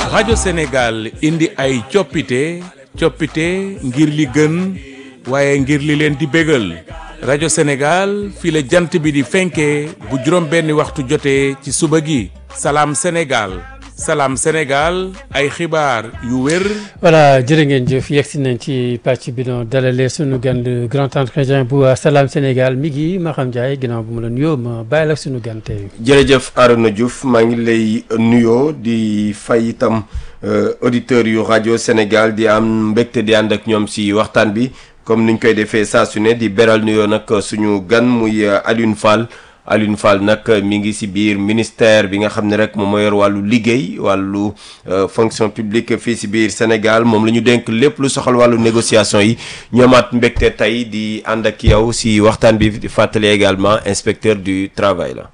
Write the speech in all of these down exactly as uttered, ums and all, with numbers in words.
rajo Sénégal indi ay coppite coppite ngir li gën waaye ngir li leen di bégal rajo Sénégal fii la jant bi di fenkee bu juróom benni waxtu jotee ci suba gi salaam Sénégal salaam Sénégal ay xibaar yu wér. voilà jërë ngeen jëf yegsi nañ ci pàcc bi doon dalalee sunu gan le grand entretien bu salaam Sénégal mi ngi Maham Ndiaye ginnaaw bu mu la nuyoo ma bàyyi la sunu gan tey. jërëjëf Arona Diouf maa ngi lay nuyoo di fay itam auditeurs yu rajo Sénégal di am mbégte di ànd ak ñoom si waxtaan bi comme niñ koy defee saa su ne di beral nuyoo nag suñu gan muy Alioune Fall. Alioune Fall nag mi ngi ci biir ministère bi nga xam ne rek moom moo yor wàllu liggéey wàllu fonction publique fii ci biir Sénégal moom la ñu dénk lépp lu soxal wàllu négociation yi ñoomaat mbégte tey di ànd ak yow ci waxtaan bi di fàttali également inspecteur du travail la.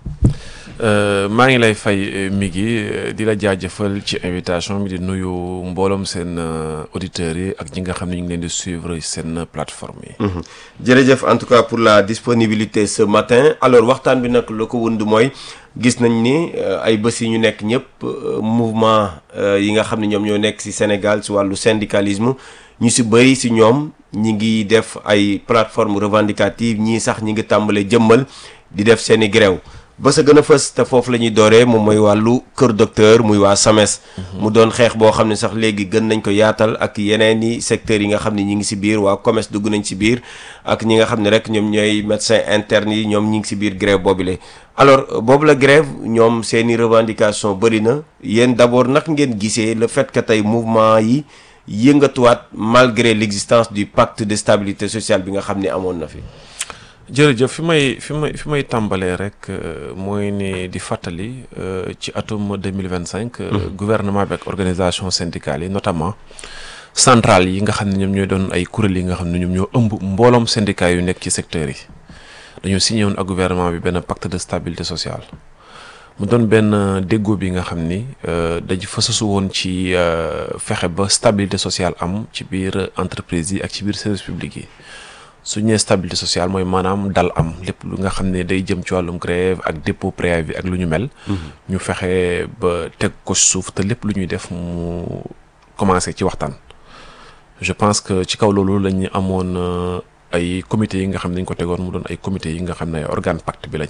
maa ngi lay fay mi gi di la jaajëfal ci invitation bi di nuyu mbooloom seen auditeurs yi ak ñi nga xam ne ñu ngi leen di suivre seen plateforme yi. jërëjëf en tout cas pour la disponibilité ce matin alors waxtaan bi nag la ko wund mooy gis nañ ni ay bés yi ñu nekk ñëpp mouvement yi nga xam ne ñoom ñoo nekk ci Sénégal ci wàllu syndicalisme ñu ci bëri ci ñoom ñi ngi def ay plateforme revendicative ñii sax ñi ngi tàmbale jëmmal di def seeni grève ba sa gën a fës te foofu la ñuy dooree moom mooy wàllu kër docteur muy waa SAMES. mu doon xeex boo xam ne sax léegi gën nañ ko yaatal ak yeneen i secteurs yi nga xam ne ñi ngi ci biir waa commerce dugg nañ ci biir ak ñi nga xam ne rek ñoom ñooy médecins internes yi ñoom ñi ngi ci biir grève boobule. alors boobu la grève ñoom seeni revendication bëri na yéen d'abord nag ngeen gisee le fait que tey mouvement yi yëngatuwaat malgré l'existence du pacte de stabilité sociale bi nga xam ne amoon na fi. jërëjëf fi may fi may fi may tàmbalee rek mooy ne di fàttali ci atum deux mille vingt cinq gouvernement bi ak organisation syndicale yi notamment centrale yi nga xam ne ñoom ñooy doon ay kuréel yi nga xam ne ñoom ñoo ëmb mbooloom syndicat yu nekk ci secteur yi dañoo signé woon ak gouvernement bi benn pacte de stabilité sociale mu doon benn déggoo bi nga xam ni dañu fasasu woon ci fexe ba stabilité sociale am ci biir entreprise yi ak ci biir service public yi. su ñu nee stabilité sociale mooy maanaam dal am lépp lu nga xam ne day jëm ci wàllum grève ak dépôt préavis ak lu ñu mel. ñu fexe ba teg ko suuf te lépp lu ñuy def mu commencé ci waxtaan. je pense que ci kaw loolu la ñu amoon ay comités yi nga xam ne dañ ko tegoon mu doon ay comités yi nga xam ne ay organe pacte bi lañ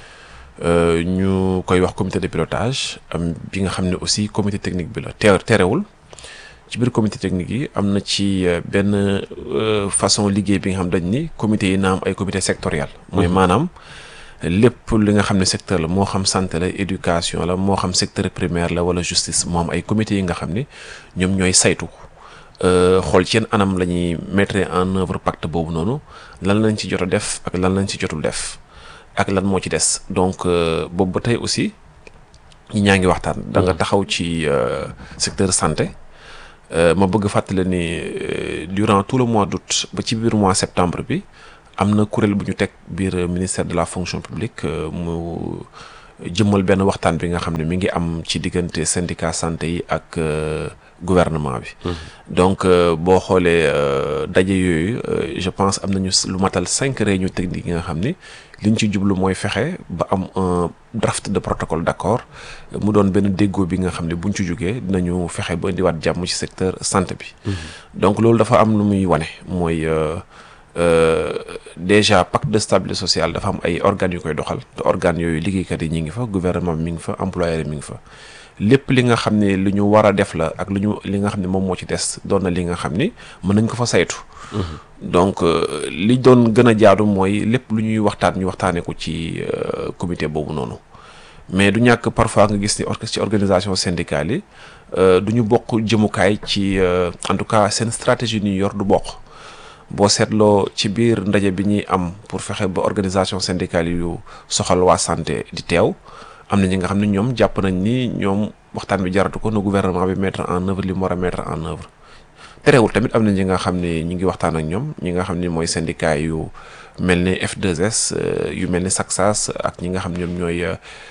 ñu koy wax comité de pilotage am bi nga xam ne aussi comité technique bi la te terewul. ci biir comité technique yi am na ci benn façon liggéey bi nga xam dañ ni comité yi na am ay comité sectoriel mooy maanaam lépp li nga xam ne secteur la moo xam santé la éducation la moo xam secteur primaire la wala justice moo am ay comité yi nga xam ni ñoom ñooy saytu xool ci yenn anam la ñuy mettre en œuvre pacte boobu noonu lan lañ ci jot a def ak lan lañ ci jotul def ak lan moo ci des donc boobu ba tey aussi ñi ñaa ngi waxtaan da nga taxaw ci secteur santé ma bëgg fàttale ni durant tout le mois d'août ba ci biir mois septembre bi am na kuréel bu ñu teg biir ministère de la fonction publique mu jëmmal benn waxtaan bi nga xam ne mi ngi am ci diggante syndicat santé yi ak gouvernement bi. donc boo xoolee daje yooyu je pense am nañu lu matal cinq réunions techniques yi nga xam ni liñ ci jublu mooy fexe ba am un draft de protocole d'accord mu doon benn déggoo bi nga xam ne buñ ci jógee dinañu fexe ba indiwaat jàmm ci secteur santé bi. donc loolu dafa am lu muy wane mooy déjà pacte de stabilité sociale dafa am ay organes yu koy doxal te organes yooyu liggéeykat yi ñi ngi fa gouvernement mi ngi fa employeur mi ngi fa. lépp li nga xam ne lu ñu war a def la ak lu ñu li nga xam ne moom moo ci des doon na li nga xam ni mën nañ ko fa saytu. donc li doon gën a jaadu mooy lépp lu ñuy waxtaan ñu waxtaanee ko ci comité boobu noonu mais du ñàkk parfois nga gis ni ci organisation syndicale yi du ñu bokk jëmukaay ci en tout cas seen stratégie ñu yor du bokk boo seetloo ci biir ndaje bi ñuy am pour fexe ba organisation syndicale yu soxal waa santé di teew. am na ñi nga xam ne ñoom jàpp nañ ni ñoom waxtaan bi jaratu ko na gouvernement bi mettre en œuvre li mu war a mettre en œuvre terewul tamit am na ñi nga xam ne ñi ngi waxtaan ak ñoom ñi nga xam ne mooy syndicat yu mel ni F deux S yu mel ni SACSAS ak ñi nga xam ne ñoom ñooy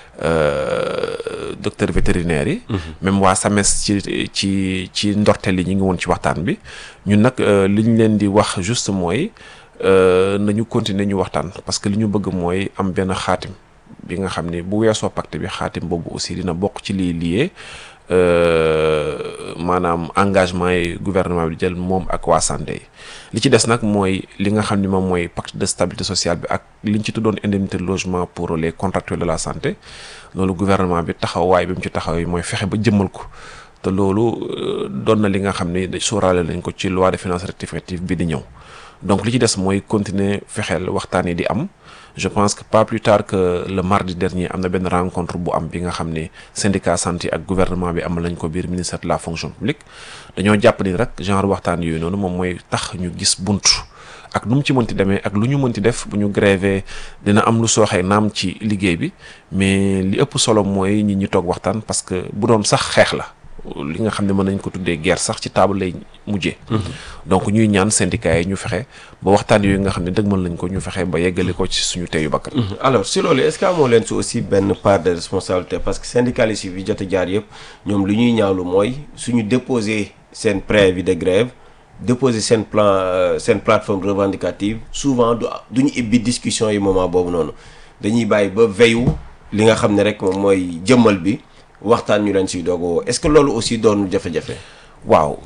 docteur vétérinaire yi. même waa SAMES ci ci ci ndorteel yi ñi ngi woon ci waxtaan bi ñun nag li ñu leen di wax juste mooy nañu continuer ñu waxtaan parce que li ñu bëgg mooy am benn xaatim. bi nga xam ne bu weesoo pacte bi xaatim boobu aussi dina bokk ci lii lié maanaam engagement yi gouvernement bi jël moom ak waa santé yi li ci des nag mooy li nga xam ni moom mooy pacte de stabilité sociale bi ak liñ ci tuddoon indemnité de logement pour les contractuels de la santé loolu gouvernement bi taxawaay bi mu ci taxaw yi mooy fexe ba jëmmal ko te loolu doon na li nga xam ni sóoraale nañ ko ci loi de finances rectificative bi di ñëw donc li ci des mooy continuer fexeel waxtaan yi di am je pense que pas plus tard que le mardi dernier am na benn rencontre bu am bi nga xam ne syndicat santé ak gouvernement bi amal nañ ko biir ministère de la fonction publique dañoo jàpp ni rek genre waxtaan yooyu noonu moom mooy tax ñu gis bunt ak nu mu ci mënti demee ak lu ñu mënti def bu ñu grévé dina am lu sooxee naam ci liggéey bi mais li ëpp solo mooy ñi ñi toog waxtaan parce que bu doon sax xeex la li nga xam ne mën nañ ko tuddee guerre sax ci table lay mujjee. donc ñuy ñaan syndicats yi ñu fexe ba waxtaan yooyu nga xam ne dëgmal nañ ko ñu fexe ba yeggale ko ci suñu teyu bakkan. alors si loolu est-ce que amoo leen su aussi benn part de responsabilité parce que syndicalistes yi fi jot a jaar yëpp ñoom lu ñuy ñaawlu mooy suñu déposer seen préavis de grève déposer seen plan seen plateforme revendicative souvent du duñu ibbi discussion yi moment boobu noonu dañuy bàyyi ba veyu li nga xam ne rek moom mooy jëmmal bi. waxtaan ñu leen siy doog woo est-ce que loolu aussi doon jafe-jafe. waaw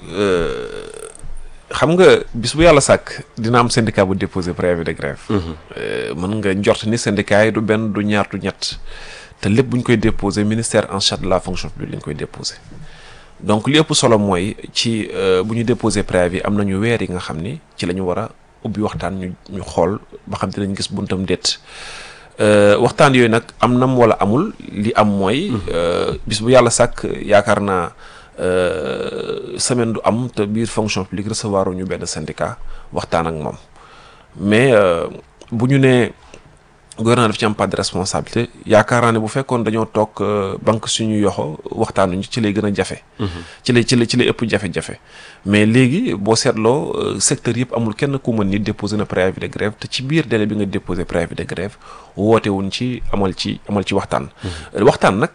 xam nga bis bu yàlla sàkk dina am syndicat bu déposer préavis de grève. mën nga njort ni syndicat yi du benn du ñaar du ñett te lépp bu ñu koy déposer ministère en charge de la fonction publique lañ koy déposer donc li ëpp solo mooy ci bu ñu déposer préavis am nañu weer yi nga xam ni ci la ñu war a ubbi waxtaan ñu ñu xool ba xam dinañ gis buntam déet. waxtaan yooyu nag am nam wala amul li am mooy bis bu yàlla sàkk yaakaar naa semaine du am te biir fonction publique recevoir ñu benn syndicat waxtaan ak moom mais bu ñu nee gouvernement daf ci am pas de responsabilité yaakaar naa ne bu fekkoon dañoo toog banque suñu yoxo waxtaanuñu ci lay gën a jafe. ci lay ci lay ci lay ëpp jafe-jafe mais léegi boo seetloo secteur yëpp amul kenn ku mën ni déposer na préavis de grève te ci biir délai bi nga déposer préavis de grève woote wuñ ci amal ci amal ci waxtaan. waxtaan nag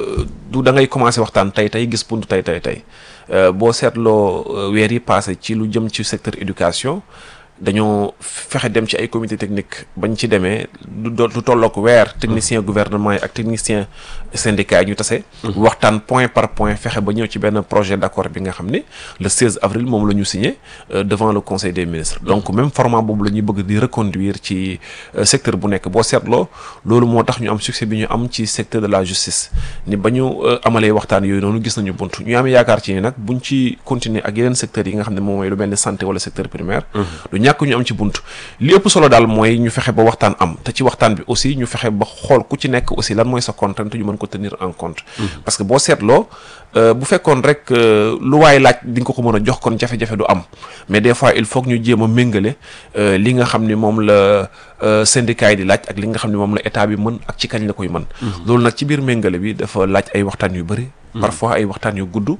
du da ngay commencer waxtaan tey tey gis buntu tey tey tey boo seetloo weer yi passé ci lu jëm ci secteur éducation. dañoo fexe dem ci ay comité technique bañ ci demee du du tolloog weer technicien gouvernement yi ak technicien syndicat yi ñu tase waxtaan point par point fexe ba ñëw ci benn projet d'accord bi nga xam ni le seize avril moom la ñu signé devant le conseil des ministres donc même format boobu la ñuy bëgg di reconduire ci secteur bu nekk boo seetloo loolu moo tax ñu am succès bi ñu am ci secteur de la justice ni ba ñu amalee waxtaan yooyu noonu gis nañu bunt ñu am yaakaar ci ni nag buñ ci continuer ak yeneen secteurs yi nga xam ne moom mooy lu mel ni santé wala secteur primaire ñàkk ñu am ci bunt li ëpp solo daal mooy ñu fexe ba waxtaan am te ci waxtaan bi aussi ñu fexe ba xool ku ci nekk aussi lan mooy sa contrainte ñu mën ko tenir en compte parce que boo seetloo bu fekkoon rek lu waay laaj di nga ko ko mën a jox kon jafe-jafe du am mais des fois il faut que ñu jéem a méngale li nga xam ni moom la syndicat yi di laaj ak li nga xam ni moom la état bi mën ak ci kañ la koy mën loolu nag ci biir méngale bi dafa laaj ay waxtaan yu bëri parfois ay waxtaan yu gudd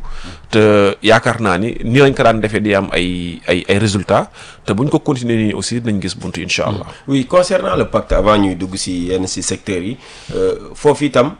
te yaakaar naa ni nii lañ ko daan defee di am ay ay ay résultats te buñ ko continuer nii aussi dinañ gis buntu incha allah. oui concernant le pacte avant ñuy dugg si yenn si secteurs yi foofu itam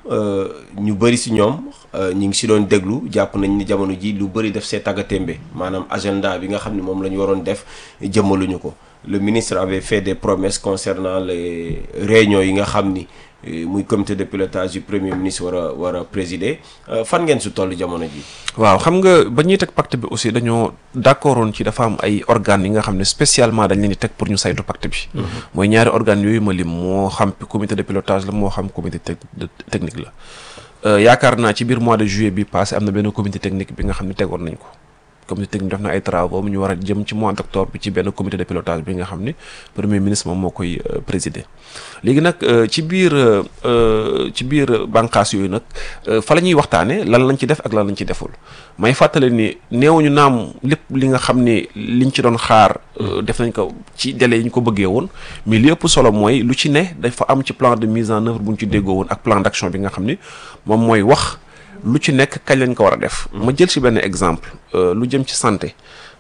ñu bëri si ñoom ñu ngi si doon déglu jàpp nañ ni jamono ji lu bëri def see tàggatémbe maanaam agenda bi nga xam ne moom la ñu waroon def jëmmaluñu ko le ministre avait fait des promesses concernant les réunions yi nga xam ni. muy comité de pilotage du premier ministre war a war a présider fan ngeen su toll jamono ji. waaw xam nga ba ñuy teg pacte bi aussi dañoo d'accordoon ci dafa am ay organes yi nga xam ne spécialement dañ leen di teg pour ñu saytu pacte bi. mooy ñaari organes yooyu ma lim moo xam comité de pilotage la moo xam comité technique la. yaakaar naa ci biir mois de juillet bi passé am na benn comité technique bi nga xam ne tegoon nañ ko. comité technique def na ay travaux mu ñu war a jëm ci mois d'octobre bi ci benn comité de pilotage bi nga xam ni premier ministre moom moo koy présider léegi nag ci biir ci biir bànqaas yooyu nag fa la ñuy waxtaanee lan lañ ci def ak lan lañ ci deful may fàttale ni néewuñu naam lépp li nga xam ni liñ ci doon xaar def nañ ko ci délai yi ñu ko bëggee woon mais li ëpp solo mooy lu ci ne dafa am ci plan de mise en œuvre bu ñu ci déggoo woon ak plan d'action bi nga xam ni moom mooy wax lu ci nekk kañ lañ ko war a def. ma jël ci benn exemple lu jëm ci santé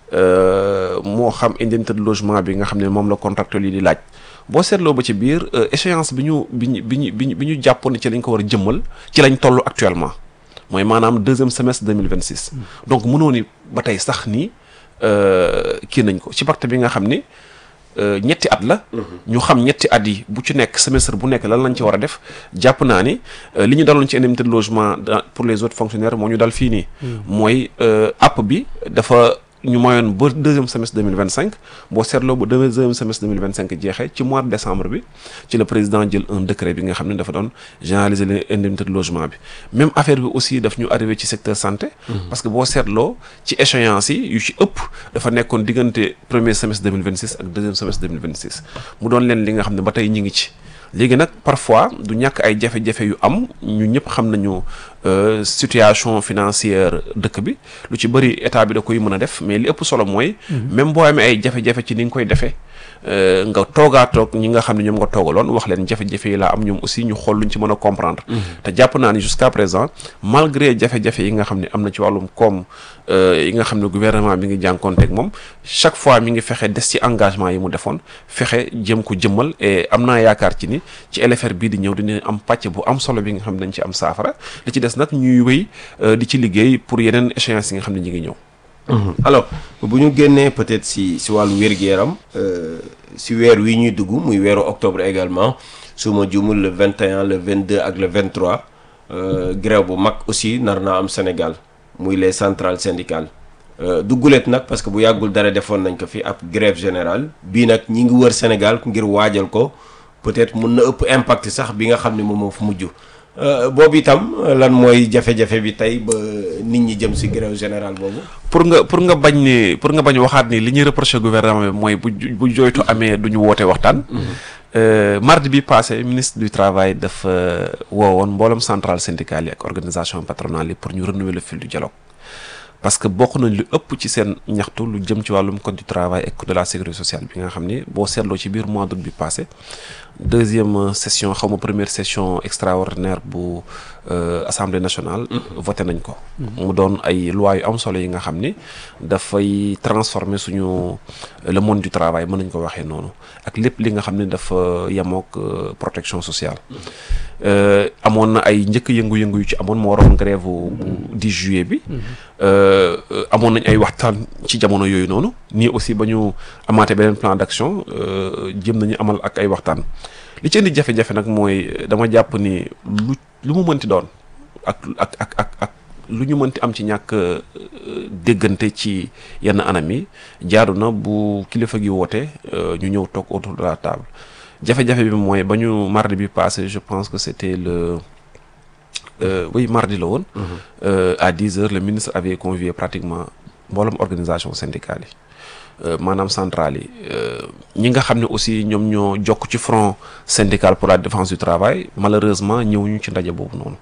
moo xam indemnité de logement bi nga xam ne moom la contractuel yi di laaj boo seetloo ba ci biir échéance bi ñu bi ñu bi ñu bi ñu bi ñu jàppoon ci lañ ko war a jëmmal ci lañ toll actuellement mooy maanaam deuxième semestre deux mille vingt six. donc mënoo ni ba tey sax ni kii nañ ko ci pacte bi nga xam ni ñetti at la. ñu xam ñetti at yi bu ci nekk semestre bu nekk lan lañ ci war a def jàpp naa ni li ñu daloon ci indemnité de logement pour les autres fonctionnaires moo ñu dal fii nii. mooy app bi dafa. ñu mayoon ba deuxième semestre deux mille vingt cinq boo seetloo ba deuxième semestre deux mille vingt cinq jeexee ci mois de décembre bi ci le président jël un décret bi nga xam ne dafa doon généraliser les indemnités de logement bi même affaire bi aussi daf ñu arrivé ci secteur santé. parce que boo seetloo ci échéance yi yu ci ëpp dafa nekkoon diggante premier semestre deux mille vingt six ak deuxième semestre deux mille vingt six mu doon leen li nga xam ne ba tey ñi ngi ci. léegi nag parfois du ñàkk ay jafe-jafe yu am ñu ñëpp xam nañu situation financière dëkk bi lu ci bëri état bi da koy mën a def mais li ëpp solo mooy. même boo amee ay jafe-jafe ci ni nga koy defee nga toogaatoog ñi nga xam ne ñoom nga toogaloon wax leen jafe-jafe yi laa am ñoom aussi ñu xool luñ ci mën a comprendre. te jàpp naa ni jusqu'à présent malgré jafe-jafe yi nga xam ne am na ci wàllum koom yi nga xam ne gouvernement bi ngi jànkoonteeg moom chaque fois mi ngi fexe des ci engagement yi mu defoon fexe jëm ko jëmmal et am naa yaakaar ci ni ci L F R bii di ñëw dina am pàcc bu am solo bi nga xam ne dañ ci am saafara li ci des nag ñuy wéy di ci liggéey pour yeneen échéances yi nga xam ne ñi ngi ñëw. alors bu ñu génnee peut-être si si wàllu wér-gu-yaram si weer wi ñuy dugg muy weeru octobre également su ma juumul le vingt et un le vingt-deux ak le vingt-trois grève bu mag aussi nar naa am Sénégal muy les centrales syndicales dugguleet nag parce que bu yàggul dara defoon nañ ko fi ab grève générale bii nag ñi ngi wër Sénégal ngir waajal ko peut-être mun na ëpp impact sax bi nga xam ne moom moo fu mujj boobu itam lan mooy jafe-jafe bi tey ba nit ñi jëm ci grève générale boobu. pour nga pour nga bañ ni pour nga bañ waxaat ni li ñuy reproché gouvernement bi mooy bu bu jooytu amee du ñu woote waxtaan. mardi bi passé ministre du travail dafa woowoon mboolem centrale syndicale yi ak organisation patronale yi pour ñu renouveler le fil du dialogue. parce que bokk nañ lu ëpp ci seen ñaxtu lu jëm ci wàllum code du travail et code de la sécurité sociale bi nga xam ni boo seetloo ci biir mois d'août bi passé deuxième session xaw ma première session extraordinaire bu assemblée nationale. voté nañ ko. mu doon ay lois yu am solo yi nga xam ni dafay transformer suñu le monde du travail mën nañ ko waxee noonu ak lépp li nga xam ne dafa yemook protection sociale. amoon na ay njëkk yëngu-yëngu yu ci amoon moo waroon grève bu dix juillet bi. amoon nañ ay waxtaan ci jamono yooyu noonu nii aussi ba ñu amaatee beneen plan d'action jëm nañu amal ak ay waxtaan li ci indi jafe-jafe nag mooy dama jàpp ni lu lu mu mënti doon ak ak ak ak ak lu ñu mënti am ci ñàkk déggante ci yenn anam yi jaadu na bu kilifa gi woote ñu ñëw toog autour de la table jafe-jafe bi mooy ba ñu mardi bi passé je pense que c'était le Euh, oui mardi la woon. Euh, à dix heures le ministre avait convié pratiquement mboolem organisation syndicale yi maanaam centrale yi ñi nga xam ne aussi ñoom ñoo jokk ci front syndical pour la défense du travail malheureusement ñëwuñu ci ndaje boobu noonu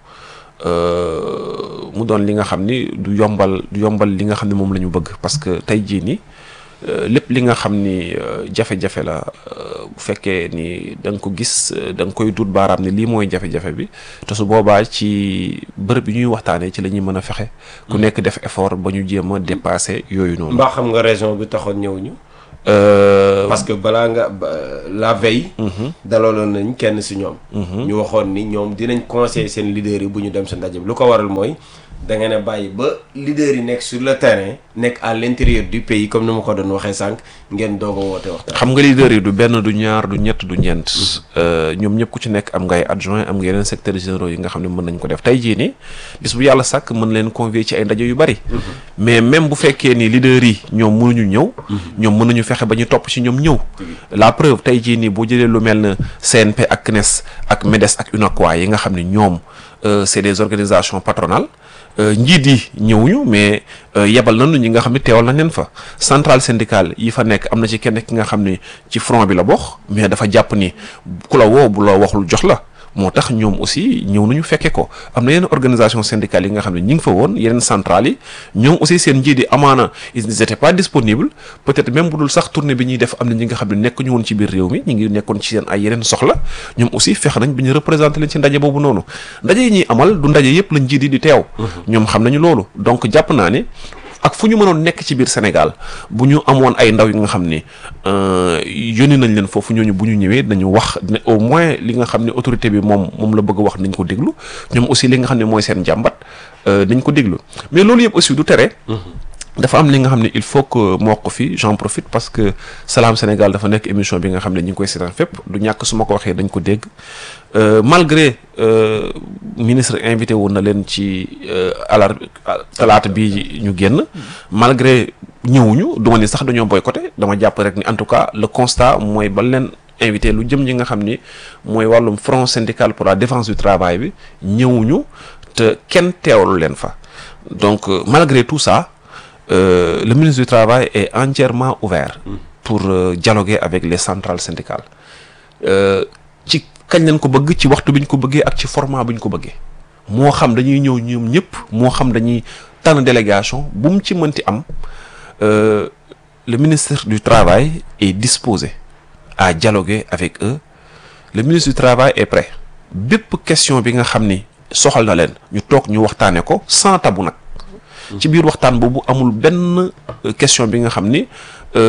mu doon li nga xam ni du yombal du yombal li nga xam ne moom la ñu bëgg parce que tey jii nii lépp li nga xam ni jafe-jafe la bu fekkee ni da nga ko gis da nga koy dut baaraam ni lii mooy jafe-jafe bi te su boobaa ci bërëb yi ñuy waxtaanee ci la ñuy mën a fexe. ku nekk def effort ba ñu jéem a dépasser yooyu noonu. mbaa xam nga raison bi taxoon ñëwuñu. parce que balaa nga la veille. dalaloon nañ kenn si ñoom. ñu waxoon ni ñoom dinañ conseiller seen leaders yi bu ñu dem sa ndaje bi lu ko waral mooy. da ngeen a bàyyi ba leader yi nekk sur le terrain nekk à l'intérieur du pays comme ni ma ko doon waxee sànq ngeen doog a woote waxtaan. xam nga leader yi du benn du ñaar du ñett du ñeent. ñoom ñëpp ku ci nekk am ngay adjoint am nga yeneen secteurs généraux yi nga xam ne mën nañ ko def tey jii nii bis bu yàlla sàkk mën leen convier ci ay ndaje yu bari. mais même bu fekkee ni leader yi ñoom mënuñu ñëw. ñoom mën nañu fexe ba ñu topp ci ñoom ñëw. la preuve tey jii nii boo jëlee lu mel ne C N P ak C N E S ak MEDES ak UNACOIS yi nga xam ne ñoom c'est des organisations patronales. njiit yi ñëwuñu mais yebal nañu ñi nga xam ne teewal nañ leen fa centrale syndicale yi fa nekk am na ci kenn ki nga xam ne ci front bi la bokk mais dafa jàpp ni ku la woo bu la waxul jox la moo tax ñoom aussi ñëw nañu fekke ko am na yenn organisation syndicale yi nga xam ne ñi ngi fa woon yeneen centrales yi ñoom aussi seen njiit yi amaana ils n'étaient pas disponibles peut-être même bu dul sax tournée bi ñuy def am na ñi nga xam ne nekk ñu woon ci biir réew mi ñi ngi nekkoon ci seen ay yeneen soxla ñoom aussi fexe nañ bi ñu représenté leen ci ndaje boobu noonu ndaje yi ñuy amal du ndaje yépp la njiit yi di teew ñoom xam nañu loolu donc jàpp naa ne ak fu ñu mënoon nekk ci biir Sénégal bu ñu amoon ay ndaw yi nga xam ni yónni nañ leen foofu ñooñu bu ñu ñëwee dañu wax ne au moins li nga xam ne autorité bi moom moom la bëgg a wax nañ ko déglu ñoom aussi li nga xam ne mooy seen jàmbat nañ ko déglu mais loolu yëpp aussi du tere dafa am li nga xam ne il faut que moo ko fi j'en profite parce que Salam Sénégal dafa nekk émission bi nga xam ne ñu ngi koy seetaan fépp du ñàkk su ma ko waxee dañ ko dégg malgré ministre invité woon na leen ci alar talaata bi ñu génn malgré ñëwuñu duma ni sax dañoo boycotté dama jàpp rek ni en tout cas le constat mooy ba leen invité lu jëm ñi nga xam ni mooy wàllum front syndical pour la défense du travail bi ñëwuñu te kenn teewlu leen fa donc malgré tout ça Euh, le ministre du Travail est entièrement ouvert pour euh, dialoguer avec les centrales syndicales ci kañ lañ ko bëgg ci waxtu bi ñu ko bëggee ak ci format bi ñu ko bëggee moo xam dañuy ñëw ñoom ñëpp moo xam dañuy tànn délégation bu mu ci mënti am euh, le ministre du Travail est disposé à dialoguer avec eux le ministre du Travail est prêt bépp question bi nga xam ni soxal na leen ñu toog ñu waxtaane ko sans tabou nag ci biir waxtaan boobu amul benn question bi nga xam ni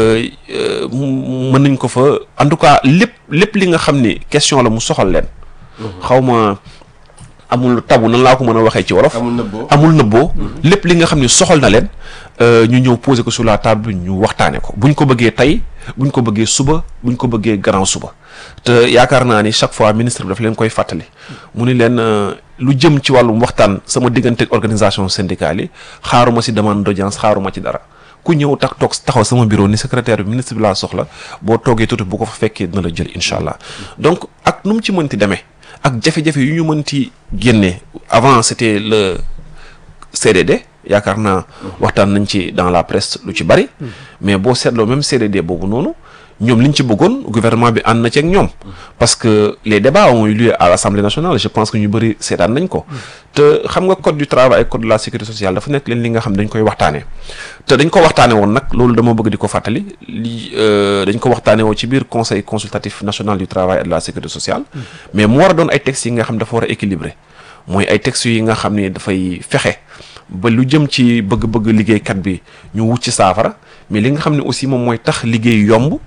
mën nañ ko fa en tout cas lépp lépp li nga xam ni question la mu soxal leen xaw ma amul tabu nan laa ko mën a waxee ci wolof amul nëbboo amul nëbboo lépp li nga xam ni soxal na leen ñu ñëw poser ko sur la table ñu waxtaane ko buñ ko bëggee tey buñ ko bëggee suba buñ ko bëggee gannaaw suba te yaakaar naa ni chaque fois ministre bi daf leen koy fàttali mu ni leen lu jëm ci wàllum waxtaan sama diggante ak organisation syndicale yi xaaruma ci demande d'audience xaaruma ci dara ku ñëw tax toog taxaw sama bureau ni secrétaire bi ministre bi laa soxla boo toogee tuuti bu ko fa fekkee dina la jël incha allah donc ak nu mu ci mënti demee ak jafe-jafe yu ñu mënti génnee avant c'était le C D D yaakaar naa waxtaan nañ ci dans la presse lu ci bari mais boo seetloo même C D D boobu noonu ñoom liñ ci bëggoon gouvernement bi ànd na ci ak ñoom parce que les débats ont eu lieu à l'Assemblée nationale je pense que ñu bëri seetaan nañ ko te xam nga code du travail ak code de la sécurité sociale dafa nekk leen li nga xam dañ koy waxtaanee te dañ ko waxtaane woon nag loolu dama bëgg di ko fàttali li dañ ko waxtaane woon ci biir conseil consultatif national du travail et de la sécurité sociale mais mu war a doon ay textes yi nga xam dafa war a équilibré mooy ay textes yi nga xam ni dafay fexe ba lu jëm ci bëgg-bëgg liggéeykat bi ñu wut ci saafara mais li nga xam ne aussi moom mooy tax liggéey yomb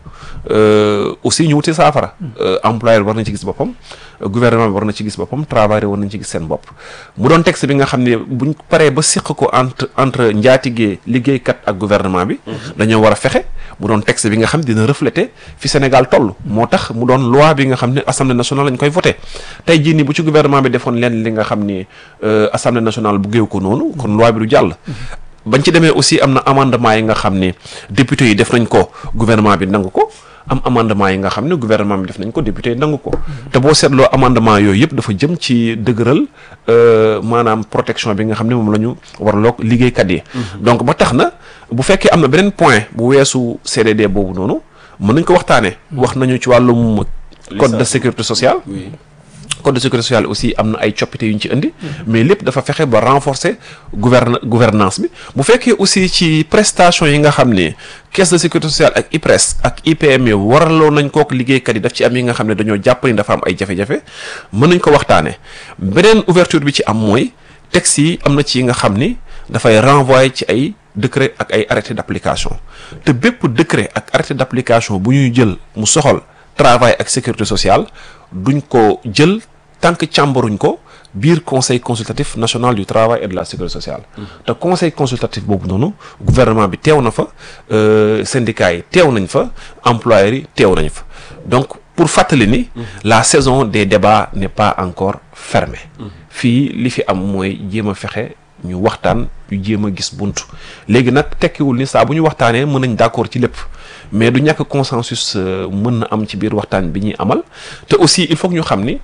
aussi ñu wut ci saafara employeur war na ci gis boppam gouvernement bi war na ci gis boppam travailleur war nañ ci gis seen bopp mu doon texte bi nga xam ne buñ paree ba siq ko entre entre njaatigee liggéeykat ak gouvernement bi dañoo war a fexe mu doon texte bi nga xam dina refléter fi Sénégal toll moo tax mu doon loi bi nga xam ne assemblée nationale lañ koy voté tey jii nii bu ci gouvernement bi defoon leen li nga xam ni assemblée nationale bu géew ko noonu kon loi bi du jàll bañ ci demee aussi am na amendement yi nga xam ne député yi def nañ ko gouvernement bi nangu ko am amendement yi nga xam ne gouvernement bi def nañ ko député yi nangu ko te boo seetloo amendement yooyu yëpp dafa jëm ci dëgëral maanaam protection bi nga xam ne moom la ñu warloog liggéeykat yi donc ba tax na bu fekkee am na beneen point bu weesu C D D boobu noonu mën nañ ko waxtaanee wax nañu ci wàllum code de sécurité sociale code de sécurité sociale aussi am na ay coppite yu ñu ci indi mais lépp dafa fexe ba renforcer gouverne gouvernance bi bu fekkee aussi ci prestation yi nga xam ne caisse de sécurité sociale ak I P R E S ak I P M E waraloo nañ kook liggéeykat yi daf ci am yi nga xam ne dañoo jàpp ni dafa am ay jafe-jafe mën nañ ko waxtaanee beneen ouverture bi ci am mooy texte yi am na ci yi nga xam ni dafay renvoyer ci ay décret ak ay arrêté d'application te bépp décret ak arrêté d'application bu ñuy jël mu soxal travail ak sécurité sociale duñ ko jël tant que càmbaruñ ko biir conseil consultatif national du travail et de la sécurité sociale te conseil consultatif boobu noonu gouvernement bi teew na fa syndicats yi teew nañ fa employeurs yi teew nañ fa donc pour fàttali ni la saison des débats n'est pas encore fermée fii li fi am mooy jéem a fexe ñu waxtaan ñu jéem a gis buntu léegi nag tekkiwul ni saa bu ñu waxtaanee mën nañ d'accord ci lépp mais du ñàkk consensus mën na am ci biir waxtaan bi ñuy amal te aussi il faut que ñu xam ni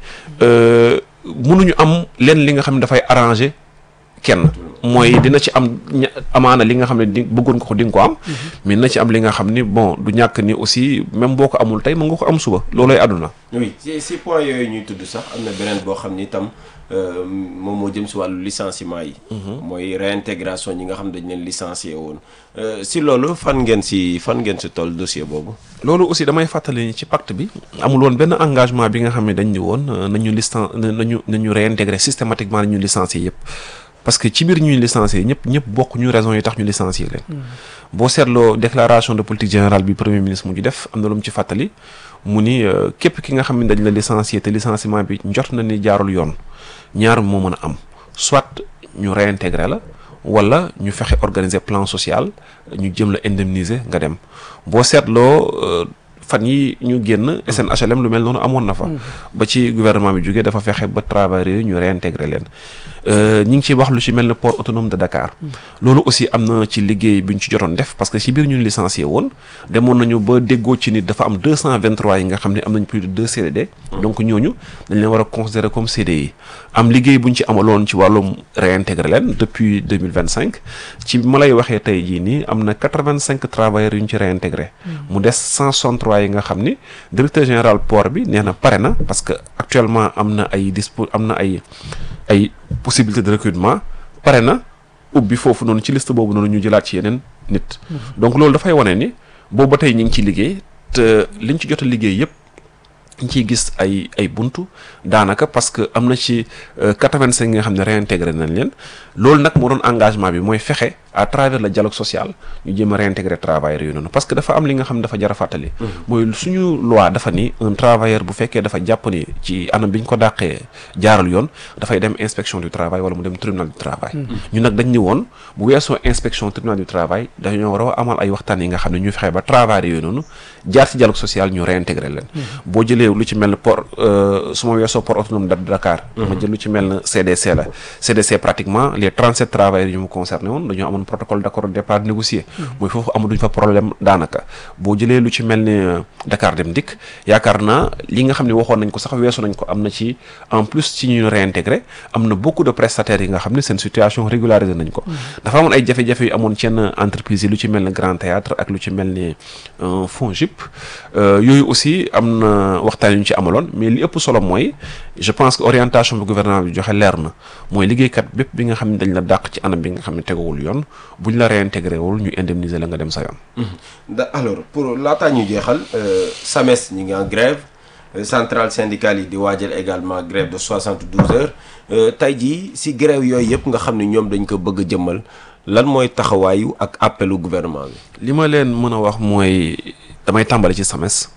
mënuñu am leen li nga xam ne dafay arranger kenn mooy dina ci am amaana li nga xam ne di bëggoon ko di nga ko am mais dina ci am li nga xam ni bon du ñàkk ni aussi même boo ko amul tey mën nga ko am suba loolay àdduna. oui si si point yooyu ñuy tudd sax am na beneen boo xam ni itam moom moo jëm si wàllu licenciement yi. mooy réintégration ñi nga xam dañ leen licencié woon si loolu fan ngeen si fan ngeen si toll dossier boobu. loolu aussi damay fàttali ci pacte bi amul woon benn engagement bi nga xam ne dañ ni woon nañu listan nañu nañu réintégrer systématiquement nañu licencié yëpp. parce que ci biir ñuy licencier ñëpp ñëpp bokk ñu raison yi tax ñu licencier leen. boo seetloo déclaration de politique générale bi premier ministre mu ngi def am na lu mu ci fàttali mu ni képp ki nga xam ne dañ la licencier te licenciement bi njort na ni jaarul yoon ñaar moo mën a am soit ñu réintégrer la wala ñu fexe organiser plan social ñu jëm la indemniser nga dem boo seetloo fan yi ñu génn S N H L M lu mel noonu amoon na fa. ba ci gouvernement bi jógee dafa fexe ba travailleurs yi ñu réintégrer leen ñi ngi ciy wax lu ci mel ne port autonome de Dakar. loolu aussi am na ci liggéey bi ñu ci jotoon def parce que ci biir ñu licencié woon demoon nañu ba déggoo ci nit dafa am deux cent vingt-trois yi nga xam ne am nañ plus de deux C D D. donc ñooñu dañ leen war a considérer comme C D I am liggéey bu ñu ci amaloon ci wàllum réintégrer leen depuis deux mille vingt-cinq ci ma lay waxee tey jii nii am na quatre-vingt-cinq travailleurs yu ñu ci réintégré. mu des cent soixante-trois yi nga xam ni directeur général port bi nee na pare na parce que actuellement am na ay dispo am na ay ay possibilité de recrutement pare na ubbi foofu noonu ci liste boobu noonu ñu jëlaat ci yeneen nit. donc loolu dafay wane ni boobu ba tey ñu ngi ci liggéey te liñ ci jot a liggéey yëpp ñu ciy gis ay ay buntu daanaka parce que am na ci quatre-vingt-cinq nga xam ne réintégré nañ leen loolu nag moo doon engagement bi mooy fexe à travers le dialogue social ñu jéem a réintégrer travailleurs yooyu noonu parce que dafa am li nga xam ne dafa jar a fàttali. mooy suñu loi dafa ni un travailleur bu fekkee dafa jàpp ni ci anam bi ñu ko dàqee jaarul yoon dafay dem inspection du travail wala mu dem tribunal du travail. ñu nag dañ ni woon bu weesoo inspection tribunal du travail dañoo war a amal ay waxtaan yi nga xam ne ñu fexe ba travailleurs yooyu noonu jaar ci dialogue social ñu réintégrer leen. boo jëlee lu ci mel ne port su ma weesoo port autonome de Dakar. ma jël lu ci mel ne C D C la C D C pratiquement les trente-sept travailleurs yu mu concerné woon dañoo amoon protocole d'accord de départ négocié. mooy foofu amaduñ fa problème daanaka boo jëlee lu ci mel ni Dakar Dem Dikk yaakaar naa li nga xam ne waxoon nañ ko sax weesu nañ ko am na ci en plus ci ñu réintégré am na beaucoup de prestataires yi nga xam ne seen situation régularisé nañ ko. dafa amoon ay jafe-jafe yu amoon ci yenn entreprise yi lu ci mel ne Grand Théâtre ak lu ci mel ni FONGIP yooyu aussi am na waxtaan yu ñu ci amaloon mais li ëpp solo mooy je pense que orientation bi gouvernement bi joxe leer na mooy liggéeykat bépp bi nga xam ne dañ la dàq ci anam bi nga xam ne teguwul yoon buñ la réintégré wul ñu indemniser la nga dem sa yoon. da alors pour laataa ñu jeexal SAMES ñi ngi en grève centrale syndicale yi di waajal également grève de soixante-douze heures tey jii si grève yooyu yëpp nga xam ne ñoom dañ ko bëgg a jëmmal lan mooy taxawaayu ak appelu gouvernement bi. li ma leen mën a wax mooy damay tàmbali ci SAMES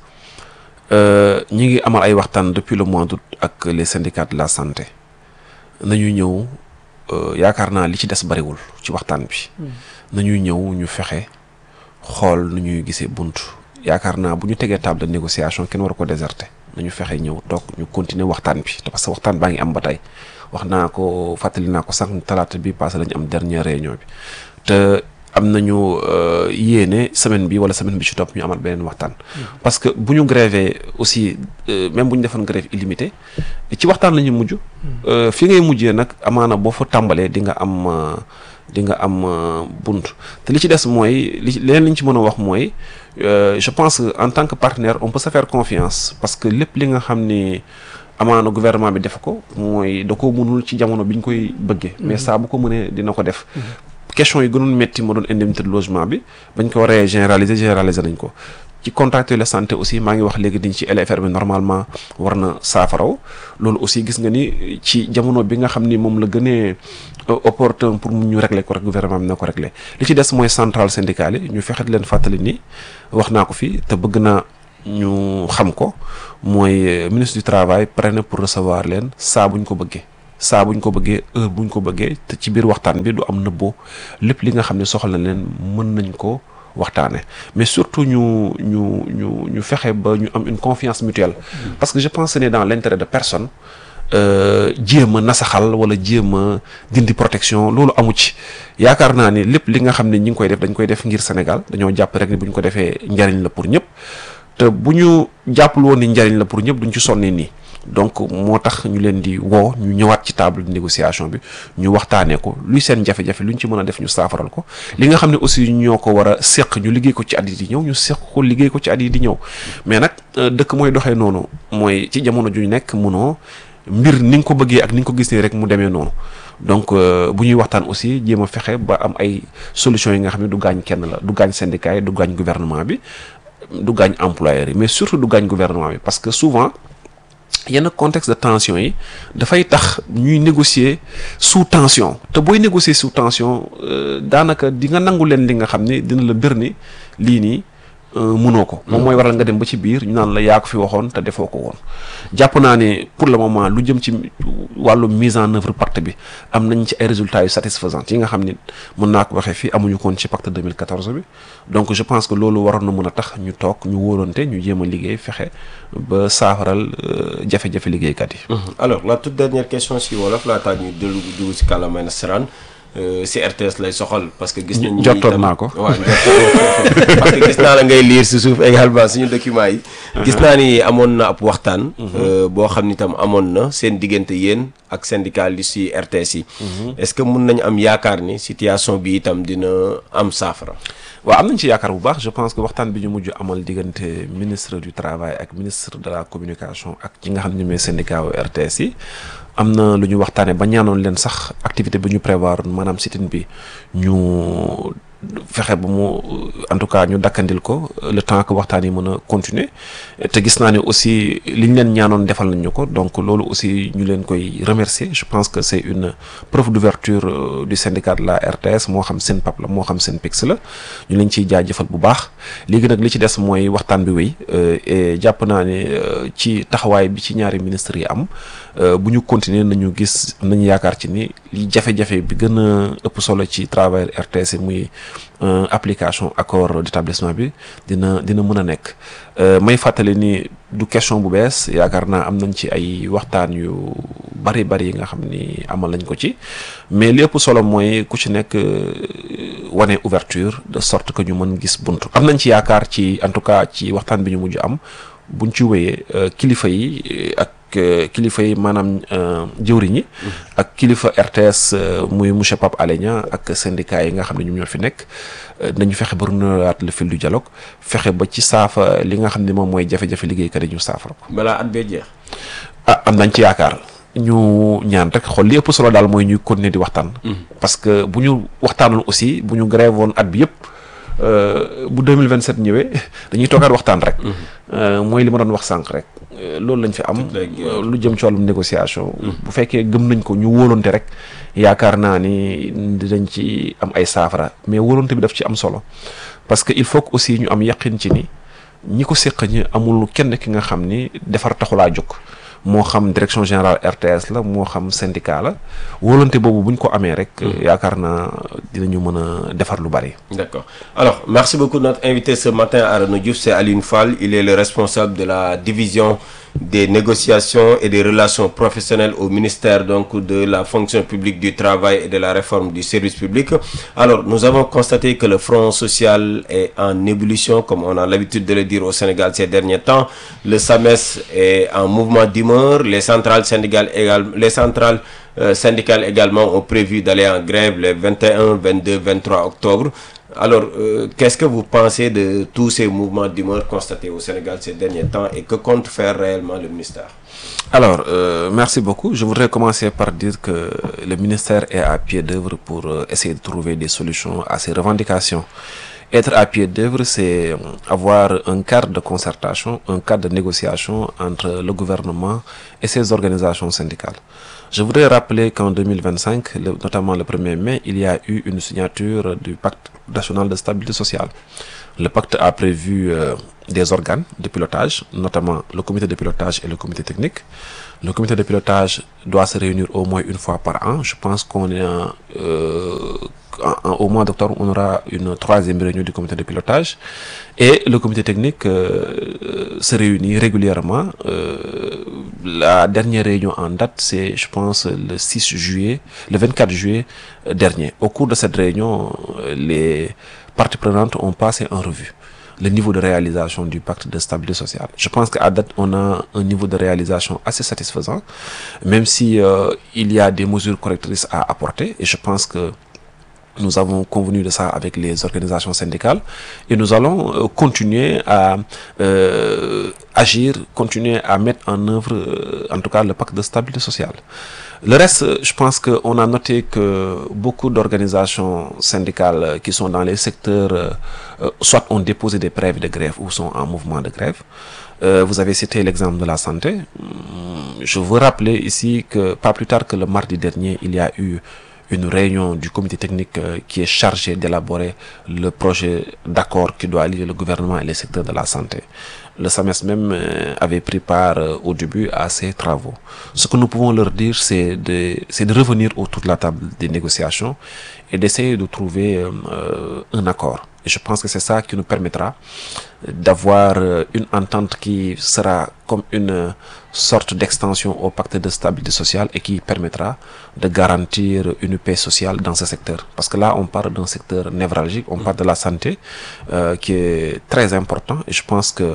ñi ngi amal ay waxtaan depuis le mois d'août ak les syndicats de la santé nañu ñëw yaakaar naa li ci des bariwul ci waxtaan bi. nañu ñëw ñu fexe xool nu ñuy gisee bunt yaakaar naa bu ñu tegee table de négociation kenn war ko déserter nañu fexe ñëw toog ñu continuer waxtaan bi parce que waxtaan baa ngi am ba tey wax naa ko fàttali naa ko sànq talaata bi passé lañu am dernière réunion bi te am nañu yéene semaine bi wala semaine bi ci topp ñu amal beneen waxtaan. parce que bu ñu grévé aussi même bu ñu defoon grève illimité ci waxtaan la ñu mujj. fi ngay mujjee nag amaana boo fa tàmbalee di nga am di nga am bunt te li ci des mooy li leneen li ñu ci mën a wax mooy je pense que en tant que partenaire on peut se faire confiance parce que lépp li nga xam ni amaana gouvernement bi def ko mooy da ko mënul ci jamono bi ñu koy bëggee. mais saa bu ko mënee dina ko def. question yi gënoon métti moo doon indemnité de logement bi bañ ko waree généraliser généraliser nañ ko ci contractuel de santé aussi maa ngi wax léegi diñ ci L F R bi normalement war na saafaraw loolu aussi gis nga ni ci jamono bi nga xam ni moom la gënee opportun pour mu ñu régler ko rek gouvernement bi na ko régler li ci des mooy centrale syndicale yi ñu fexe leen fàttali ni wax naa ko fii te bëgg naa ñu xam ko mooy ministre du travail pare na pour recevoir leen saa buñ ko bëggee. saa buñ ko bëggee heure buñ ko bëggee te ci biir waxtaan bi du am nëbboo lépp li nga xam ne soxla na leen mën nañ ko waxtaane mais surtout ñu ñu ñu ñu fexe ba ñu am une confiance mutuelle. parce que je pense que c'est dans l'intérêt de personne jéem a nasaxal wala jéem a dindi protection loolu amu ci yaakaar naa ni lépp li nga xam ne ñi ngi koy def dañ koy def ngir Sénégal dañoo jàpp rek ni bu ñu ko defee njariñ la pour ñëpp te bu ñu jàppul woon ni njariñ la pour ñëpp duñ ci sonni nii. donc moo tax ñu leen di woo ñu ñëwaat ci table de négociation bi ñu waxtaanee ko luy seen jafe-jafe lu ñu ci mën a def ñu saafaral ko li nga xam ne aussi ñoo ko war a seq ñu liggéey ko ci at yi di ñëw ñu seq ko liggéey ko ci at yi di ñëw mais nag dëkk mooy doxee noonu mooy ci jamono ju nekk mënoo mbir ni nga ko bëggee ak ni nga ko gisee rek mu demee noonu donc bu ñuy waxtaan aussi jéem a fexe ba am ay solutions yi nga xam ne du gaañ kenn la du gaañ syndicat yi du gaañ gouvernement bi du gaañ employeurs yi mais surtout du gaañ gouvernement bi parce que souvent yenn contexte de tension yi dafay tax ñuy négocier sous tension te booy négocier sous tension daanaka di nga nangu leen li nga xam ne dina la bir ni lii nii mënoo ko. moom mooy waral nga dem ba ci biir ñu naan la yaa ko fi waxoon te defoo ko woon. jàpp naa ne pour le moment lu jëm ci wàllu mise en œuvre pacte bi am nañ ci ay résultats yu satisfaisants yi nga xam ni mën naa ko waxee fii amuñu koon ci pacte deux mille quatorze bi donc je pense que loolu waroon na mën a tax ñu toog ñu wóolante ñu jéem a liggéey fexe ba saafaral jafe-jafe liggéeykat yi. alors la toute dernière question si wolof laataa ñu dellu dugg si kàllaamay nasaraan si R T S lay soxal parce que gis nañ ni jottoon naa ko waaw parce que gis naa la ngay lire si suuf également suñu documents yi gis naa ni amoon na ab waxtaan boo xam ni tam amoon na seen diggante yéen ak syndicalistes yi R T S yi est-ce que mun nañu am yaakaar ni situation bi itam dina am saafara. waaw am nañ ci yaakaar bu baax je pense que waxtaan bi ñu mujj amal diggante ministre du travail ak ministre de la communication ak ñi nga xam ne ñooy syndicat wu R T S yi am na lu ñu waxtaanee ba ñaanoon leen sax activité bi ñu prévoir maanaam sit-in bi ñu fexe ba mu en tout cas ñu dakkandil ko le temps que waxtaan yi mën a continuer te gis naa ne aussi liñ leen ñaanoon defal nañ ñu ko donc loolu aussi ñu leen koy remercier je pense que c'est une preuve d'ouverture du syndicat de la R T S moo xam seen P A P la moo xam seen P I X la ñu leen ciy jaajëfal bu baax léegi nag li ci des mooy waxtaan bi wéy et jàpp naa ne ci taxawaay bi ci ñaari ministres yi am bu ñu continuer nañu gis nañu yaakaar ci ni li jafe-jafe bi gën a ëpp solo ci travail R T S yi muy Euh, application accord d'établissement bi dina dina mën a nekk may fàttali ni du question bu bees yaakaar naa am nañ ci ay waxtaan yu bari bari yi nga xam ni amal nañ ko ci mais li ëpp solo mooy ku ci nekk wane ouverture de sorte que ñu mën gis buntu am nañ ci yaakaar ci en tout cas ci waxtaan bi ñu mujj am buñ ci wéyee kilifa yi ak kilifa yi maanaam jëwriñ yi ak kilifa R T S muy monsieur Pape Alé Niang ak syndicat yi nga xam ne ñoom ñoo fi nekk nañu fexe ba renouveler le fil du dialogue fexe ba ci saafa li nga xam ne moom mooy jafe-jafe liggéeykat yi ñu saafara ko. balaa at bee jeex. ah am nañ ci yaakaar ñu ñaan rek xool li ëpp solo daal mooy ñuy continuer di waxtaan. parce que bu ñu waxtaanoon aussi bu ñu grève woon at bi yëpp. bu deux mille vingt-sept ñëwee dañuy toogaat waxtaan rek. mooy li ma doon wax sànq rek. loolu lañ fi am lu jëm ci wàllum négociation. bu fekkee gëm nañ ko ñu wóolonte rek yaakaar naa ni dinañ ci am ay saafara mais wóolonte bi daf ci am solo parce que il faut que aussi ñu am yaqin ci ni ñi ko séq ñi amul kenn ki nga xam ni defar taxulaa jóg. moo xam direction générale R T S la moo xam syndicat la volonté boobu bu ñu ko amee rek. yaakaar naa dinañu mën a defar lu bari. D'accord. Alors, merci beaucoup. Notre invité ce matin, Arnaud Diouf, c'est Alioune Fall. Il est le responsable de la division des négociations et des relations professionnelles au ministère donc de la fonction publique du travail et de la réforme du service public. Alors, nous avons constaté que le front social est en ébullition, comme on a l'habitude de le dire au Sénégal ces derniers temps. Le SAMES est en mouvement d'humeur. Les centrales syndicales également, les centrales euh, syndicales également ont prévu d'aller en grève les vingt et un, vingt-deux, vingt-trois octobre. Alors, euh, qu'est-ce que vous pensez de tous ces mouvements d'humeur constatés au Sénégal ces derniers temps et que compte faire réellement le ministère? Alors, euh, merci beaucoup. Je voudrais commencer par dire que le ministère est à pied d'œuvre pour euh, essayer de trouver des solutions à ces revendications. Être à pied d'œuvre, c'est avoir un cadre de concertation, un cadre de négociation entre le gouvernement et ses organisations syndicales. Je voudrais rappeler qu'en deux mille vingt-cinq, le, notamment le premier mai, il y a eu une signature du pacte national de stabilité sociale. Le pacte a prévu euh, des organes de pilotage, notamment le comité de pilotage et le comité technique. Le comité de pilotage doit se réunir au moins une fois par an. Je pense qu'on est en, euh, en, en, au mois d'octobre, on aura une troisième réunion du comité de pilotage. Et le comité technique euh, se réunit régulièrement. Euh, la dernière réunion en date, c'est, je pense, le six juillet, le vingt-quatre juillet dernier. Au cours de cette réunion, les parties prenantes ont passé en revue le niveau de réalisation du pacte de stabilité sociale. Je pense qu'à date, on a un niveau de réalisation assez satisfaisant, même si euh, il y a des mesures correctrices à apporter. Et je pense que nous avons convenu de ça avec les organisations syndicales et nous allons euh, continuer à euh, agir, continuer à mettre en œuvre, euh, en tout cas, le pacte de stabilité sociale. Le reste, je pense qu'on a noté que beaucoup d'organisations syndicales qui sont dans les secteurs, euh, soit ont déposé des préavis de grève ou sont en mouvement de grève. Euh, vous avez cité l'exemple de la santé. Je veux rappeler ici que pas plus tard que le mardi dernier, il y a eu une réunion du comité technique euh, qui est chargé d'élaborer le projet d'accord qui doit allier le gouvernement et les secteurs de la santé. Le SAMES même euh, avait pris part euh, au début à ces travaux. Ce que nous pouvons leur dire, c'est de, c'est de revenir autour de la table des négociations et d'essayer de trouver euh, un accord. Et je pense que c'est ça qui nous permettra d'avoir une entente qui sera comme une sorte d'extension au pacte de stabilité sociale et qui permettra de garantir une paix sociale dans ce secteur. Parce que là, on parle d'un secteur névralgique, on parle de la santé euh, qui est très important et je pense que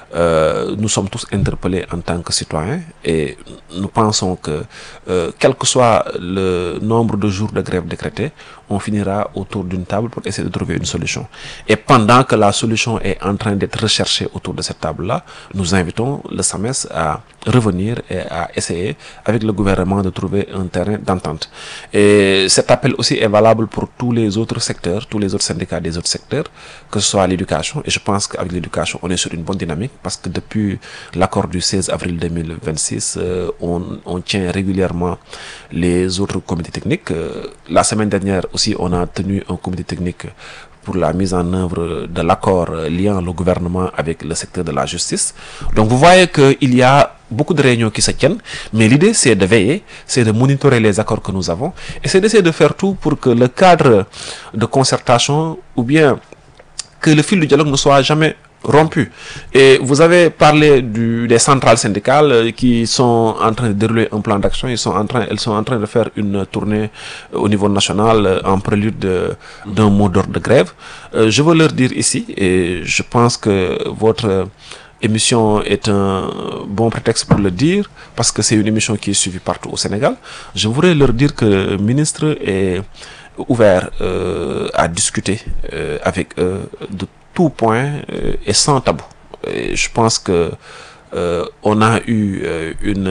Euh, nous sommes tous interpellés en tant que citoyens et nous pensons que euh, quel que soit le nombre de jours de grève décrétés, on finira autour d'une table pour essayer de trouver une solution. Et pendant que la solution est en train d'être recherchée autour de cette table-là, nous invitons le SAMES à revenir et à essayer avec le gouvernement de trouver un terrain d'entente. Et cet appel aussi est valable pour tous les autres secteurs, tous les autres syndicats des autres secteurs, que ce soit l'éducation. Et je pense qu'avec l'éducation, on est sur une bonne dynamique parce que depuis l'accord du seize avril deux mille vingt-six, euh, on, on tient régulièrement les autres comités techniques. Euh, la semaine dernière aussi, on a tenu un comité technique pour la mise en œuvre de l'accord liant le gouvernement avec le secteur de la justice. Donc vous voyez qu'il y a beaucoup de réunions qui se tiennent, mais l'idée c'est de veiller, c'est de monitorer les accords que nous avons et c'est d'essayer de faire tout pour que le cadre de concertation ou bien que le fil du dialogue ne soit jamais rompu. Et vous avez parlé du, des centrales syndicales qui sont en train de dérouler un plan d'action. Ils sont en train, elles sont en train de faire une tournée au niveau national en prélude d'un mot d'ordre de grève. Euh, je veux leur dire ici, et je pense que votre émission est un bon prétexte pour le dire, parce que c'est une émission qui est suivie partout au Sénégal. Je voudrais leur dire que le ministre est ouvert euh, à discuter euh, avec eux de tout point euh, et sans tabou. Et je pense que euh, on a eu euh, une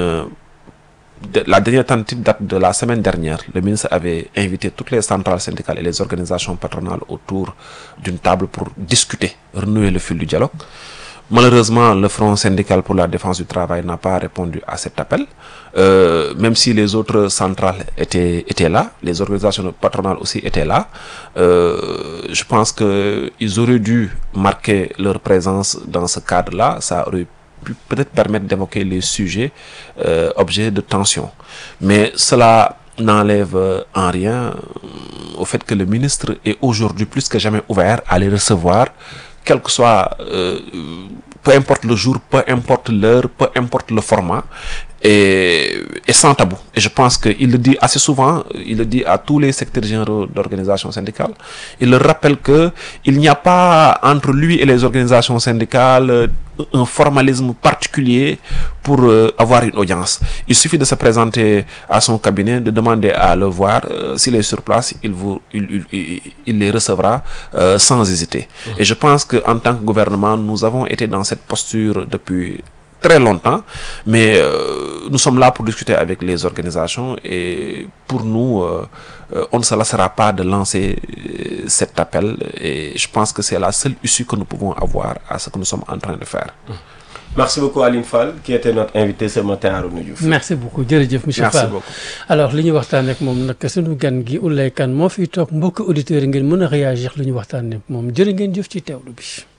de, la dernière tentative date de la semaine dernière. Le ministre avait invité toutes les centrales syndicales et les organisations patronales autour d'une table pour discuter, renouer le fil du dialogue. Malheureusement, le Front syndical pour la défense du travail n'a pas répondu à cet appel, euh, même si les autres centrales étaient, étaient là, les organisations patronales aussi étaient là. Euh, je pense qu'ils auraient dû marquer leur présence dans ce cadre-là. Ça aurait pu peut-être permettre d'évoquer les sujets euh, objets de tension. Mais cela n'enlève en rien au fait que le ministre est aujourd'hui plus que jamais ouvert à les recevoir, quel que soit, euh, peu importe le jour, peu importe l'heure, peu importe le format, et, et sans tabou. Et je pense qu'il le dit assez souvent, il le dit à tous les secteurs généraux d'organisations syndicales. Il leur rappelle qu'il n'y a pas entre lui et les organisations syndicales un formalisme particulier pour euh, avoir une audience. Il suffit de se présenter à son cabinet, de demander à le voir. Euh, s'il est sur place, il, vous, il, il, il les recevra euh, sans hésiter. Mmh. Et je pense qu'en tant que gouvernement, nous avons été dans cette posture depuis très longtemps, mais euh, nous sommes là pour discuter avec les organisations et pour nous, euh, euh, on ne se lassera pas de lancer euh, cet appel et je pense que c'est la seule issue que nous pouvons avoir à ce que nous sommes en train de faire. Merci beaucoup Aline Fall qui était notre invité ce matin à Ronou Diouf. Merci beaucoup jërëjëf monsieur Fall. Merci beaucoup. Alors li ñu waxtaan ak moom nag sunu gan gi Oulaye Kane moo fi toog mbokki auditeurs yi ngeen mën a réagir lu ñu waxtaan ak moom jërë ngeen jëf ci teewlu bi.